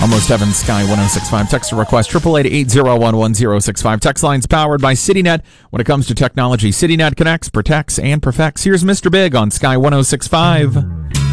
Almost Heaven, Sky 106.5. Text or request 888-801-1065. Text lines powered by CityNet. When it comes to technology, CityNet connects, protects, and perfects. Here's Mr. Big on Sky 106.5.